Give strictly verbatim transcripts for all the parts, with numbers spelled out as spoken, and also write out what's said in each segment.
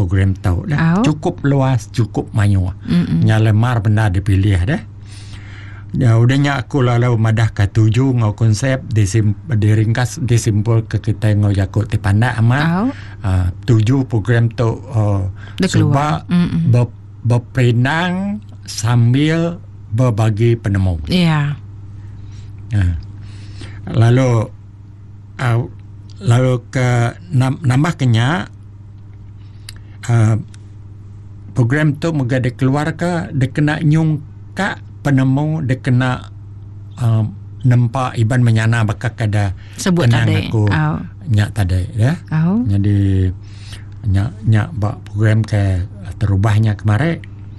program tau dah. Oh. Cukup luas, cukup banyak. Nya lemar benda dipilih dah. Ya udahnya aku lalu madah ke tujuh ngau konsep disim, diringkas disimpul ke kita ngau jakut ti pandak amat. Oh. Uh, tujuh program tu uh, cuba ber, berperenang sambil berbagi penemu. Ya. Uh, lalu uh, lalu ke nambah kenya uh, program tu moga dikeluar ke dia kena nyungka penemu dia kena uh, nampak iban menyana bakal kada sebut tadi aku oh. nyak tadi ya. Oh. Jadi nyak nyak bak program ke terubahnya kemarin.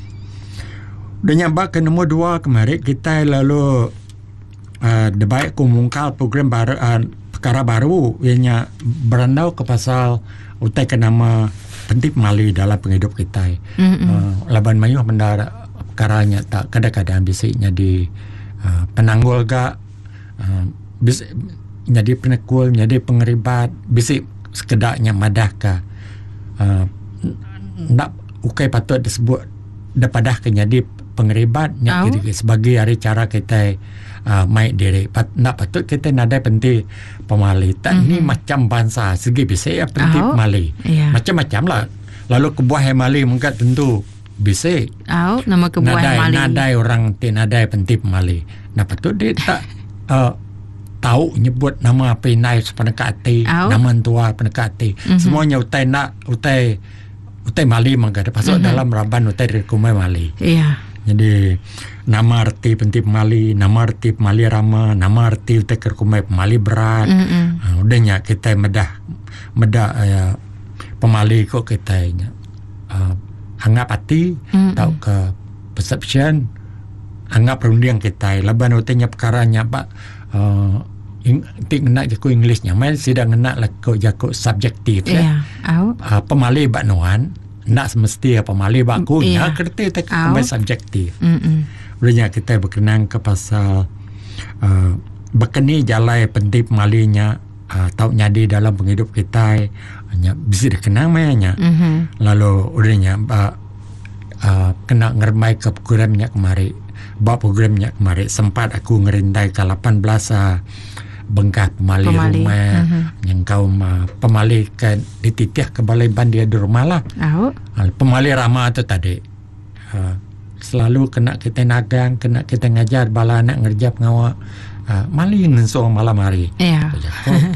Dan nyak bak ke nombor dua kemarin kita lalu uh, debaik ku mungkal program baru uh, perkara baru ianya berandau ke pasal utai ke nama pentip mali dalam penghidup kita. Mm-hmm. Uh, laban mayuh benda perkaranya tak kadang-kadang bisiknya di uh, penanggul gak uh, bisik jadi penekul jadi pengeribat bisik sekedaknya madah ke uh, nak ukai patut disebut dapadah ke jadi pengeribatnya oh. Gitu, sebagai hari cara kita uh, main diri Pat, nak patut kita nadai penting pemali tak mm-hmm. Ni macam bangsa segi bisik ya penting oh. Mali yeah. Macam-macam lah lalu kebuah yang mali mungkin tentu bisik. Oh, nama kebuah nadai, mali. Nadai orang ti nadai pentip mali. Nah patut dia tak uh, tahu nyebut nama apa nai penekati, oh. Nama tua penekati. Mm-hmm. Semuanya utai nak utai utai mali mangga pasal mm-hmm. Dalam raban utai rekumai mali. Iya. Yeah. Jadi nama arti pentip mali, nama arti mali rama, nama arti utai rekumai mali berat. Mm-hmm. Uh, udahnya kita medah medah uh, pemali kok kita uh, anggap hati mm-hmm. Tahu ke perception anggap perundian kita laban utanya perkaranya pak uh, tik nak jaku Englishnya mai sidang nak lah ko jaku subjektif yeah. Ya uh, pemali bak nuan nak semesti pemali bak ku nya kerti tak sampai subjektif urangnya kita berkenang ke pasal uh, berkeni jalai pentip malinya uh, tahu nyadi dalam penghidup kita hanya bisa dikenang mainnya. Mm-hmm. Lalu udahnya uh, uh, kena ngermai ke programnya kemari. Bak programnya kemari sempat aku ngerintai ke lapan belas uh, bengkah pemali, pemali. Rumah mm-hmm. Yang kau uh, pemali ke dititih ke balai bandia di rumah lah. Oh. Uh, pemali ramah tu tadi. Uh, selalu kena kita nagang, kena kita ngajar bala anak ngerjap ngawak. Uh, mali ngensong malam hari. Ya. Yeah.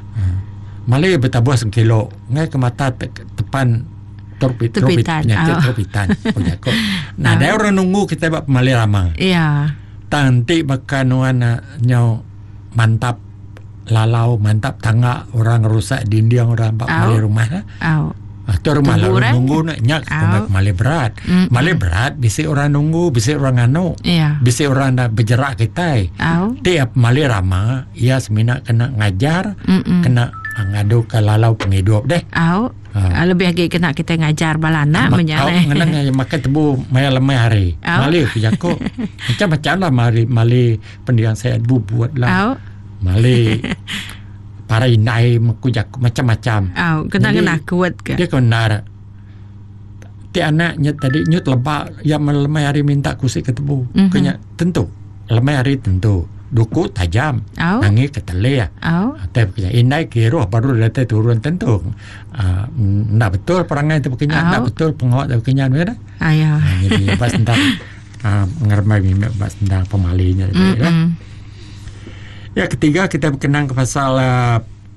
Malay bertabuh sekilo ngai ke mata te- tepan torpit terpitan penyakit terpitan penyakit. Nah, ada orang nunggu kita buat Malay ramah. Iya. Tanti bakal nuana nyau mantap lalau mantap tangga orang rusak dinding orang bak Malay rumah. Au. Atau rumah lalu nunggu nak nyak Malay berat. Mm-mm. Malay berat bisi orang nunggu bisi orang anu. Iya. Bisi orang dah bergerak kita. Au. Tiap Malay ramah ia semina kena ngajar, Mm-mm. kena ngadu ke lalau penghidup deh. Oh, uh. lebih lagi kena kita ngajar balana Mak- menyalai. Kau ngenang makan tebu maya lemai hari. Oh. Mali pijako. Macam-macam lah mali mali pendidikan saya bu buat lah. Oh. Mali para inai makujak macam-macam. Oh, kena kena kuat ke. Dia kena ti anaknya tadi nyut lebak yang lemai hari minta kusik ke tebu. Mm-hmm. Kenya tentu lemai hari tentu. Duku tajam, oh. Nangi ketele ya. Oh. Tapi indai kiro baru datang turun tentu. Uh, nak betul perangai itu pekenyan, oh. Nak betul pengawat itu pekenyan, ada. Ayah. Nah, jadi pas tentang uh, ngermai mimik pas tentang pemalinya. Ya. Ya ketiga kita berkenang ke pasal uh,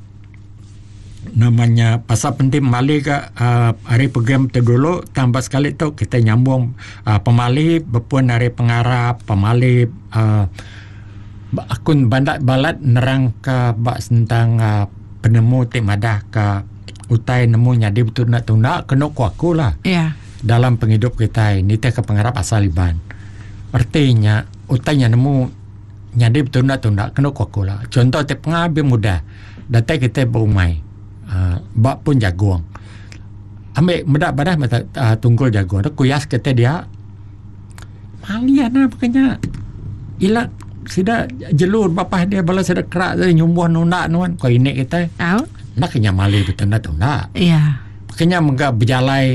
namanya pasal penting pemali ke uh, hari program tu dulu tambah sekali tu kita nyambung uh, pemali berpun hari pengarap pemali. Uh, Akun bandat balat nerang ke bak tentang uh, penemu tik madah ke utai nemu nyadi betul nak tundak kena ku aku lah. Yeah. Dalam penghidup kita ini teh ke pengarap asal Iban. Artinya utainya nemu nyadi betul nak tundak kena ku aku lah. Contoh teh pengabil mudah. Datai kita berumai. Uh, bak pun jagung. Ambil medak badah mata uh, tunggul jagung. Tu kuyas kita dia. Malian lah pokoknya. Ilat sida jelur bapah dia bala sida kerak dari nyumbuh nundak nuan ko ini kita. Oh. Nak kenya mali betul nak tundak. Iya. Yeah. Kenya menggak berjalai